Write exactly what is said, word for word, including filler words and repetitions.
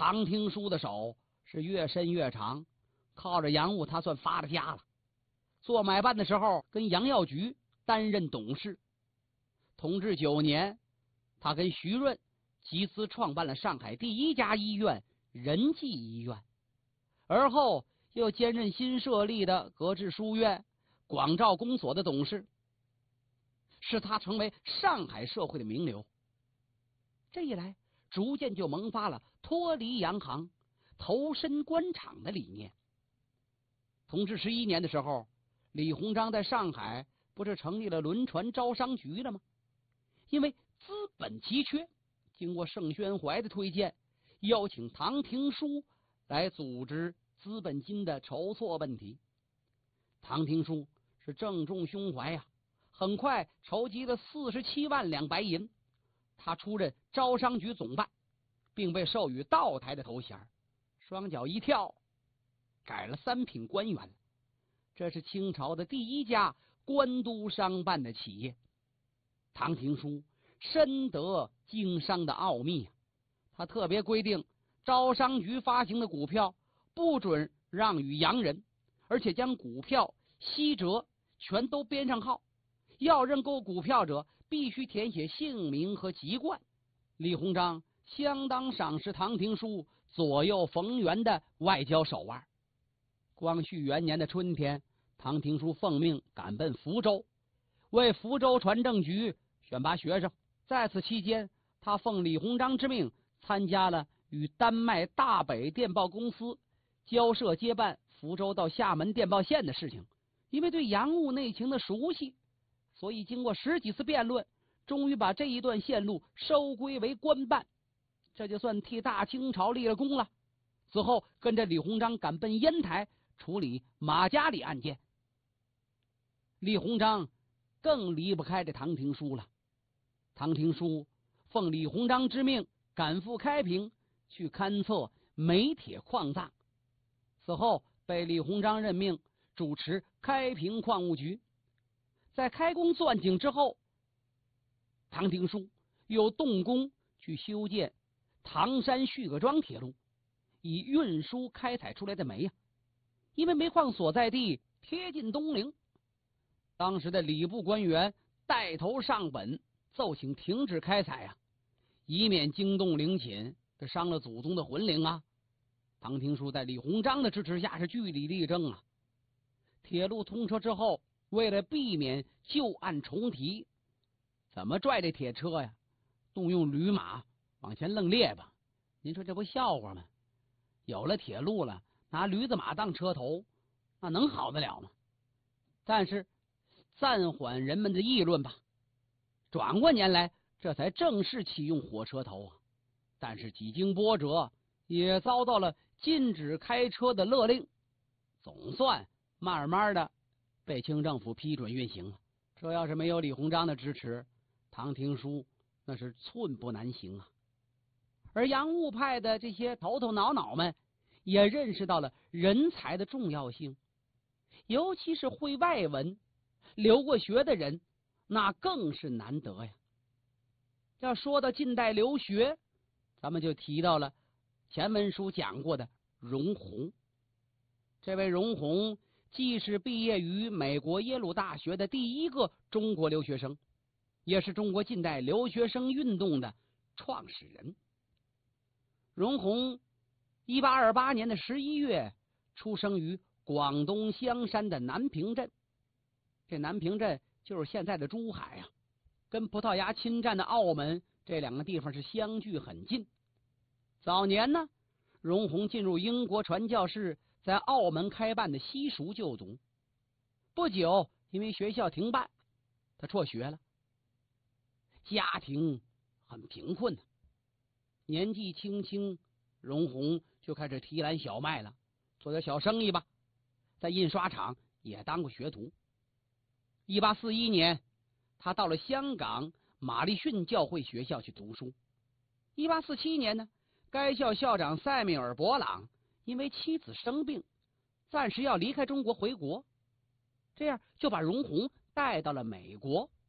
唐廷枢的手是越伸越长，靠着杨务他算发了家了。做买办的时候跟杨耀菊担任董事。同治九年，他跟徐润集资创办了上海第一家医院仁济医院，而后又兼任新设立的格致书院、广照公所的董事，使他成为上海社会的名流。这一来，逐渐就萌发了脱离洋行、投身官场的理念。同治十一年的时候，李鸿章在上海不是成立了轮船招商局了吗？因为资本奇缺，经过盛宣怀的推荐，邀请唐廷枢来组织资本金的筹措问题。唐廷枢是正中胸怀呀、啊，很快筹集了四十七万两白银，他出任招商局总办，并被授予道台的头衔，双脚一跳，改了三品官员。这是清朝的第一家官督商办的企业。唐廷枢深得经商的奥秘，他特别规定招商局发行的股票不准让与洋人，而且将股票息折全都编上号，要认购股票者必须填写姓名和籍贯。李鸿章相当赏识唐廷枢左右逢源的外交手腕。光绪元年的春天，唐廷枢奉命赶奔福州，为福州传政局选拔学生。在此期间，他奉李鸿章之命参加了与丹麦大北电报公司交涉接办福州到厦门电报线的事情。因为对洋务内情的熟悉，所以经过十几次辩论，终于把这一段线路收归为官办，这就算替大清朝立了功了。此后跟着李鸿章赶奔烟台处理马嘉里案件。李鸿章更离不开这唐廷枢了。唐廷枢奉李鸿章之命赶赴开平去勘测煤铁矿藏，此后被李鸿章任命主持开平矿务局。在开工钻井之后，唐廷枢又动工去修建唐山胥各庄铁路，以运输开采出来的煤呀、啊。因为煤矿所在地贴近东陵，当时的礼部官员带头上本奏请停止开采啊，以免惊动陵寝，这伤了祖宗的魂灵啊。唐廷枢在李鸿章的支持下是据理力争啊。铁路通车之后，为了避免旧案重提，怎么拽这铁车呀？动用驴马往前愣列吧。您说这不笑话吗？有了铁路了，拿驴子马当车头，那能好得了吗？但是暂缓人们的议论吧。转过年来，这才正式启用火车头啊。但是几经波折，也遭到了禁止开车的勒令，总算慢慢的被清政府批准运行了。这要是没有李鸿章的支持，唐廷枢那是寸步难行啊。而洋务派的这些头头脑脑们也认识到了人才的重要性，尤其是会外文、留过学的人，那更是难得呀。要说到近代留学，咱们就提到了前文书讲过的荣闳。这位荣闳既是毕业于美国耶鲁大学的第一个中国留学生，也是中国近代留学生运动的创始人。荣闳一八二八年的十一月出生于广东香山的南平镇。这南平镇就是现在的珠海啊，跟葡萄牙侵占的澳门这两个地方是相距很近。早年呢，荣闳进入英国传教士在澳门开办的西塾就读，不久因为学校停办，他辍学了。家庭很贫困，年纪轻轻，荣闳就开始提篮小麦了，做点小生意吧，在印刷厂也当过学徒。一八四一年，他到了香港马利逊教会学校去读书。一八四七年呢，该校校长塞缪尔·勃朗因为妻子生病，暂时要离开中国回国，这样就把荣闳带到了美国。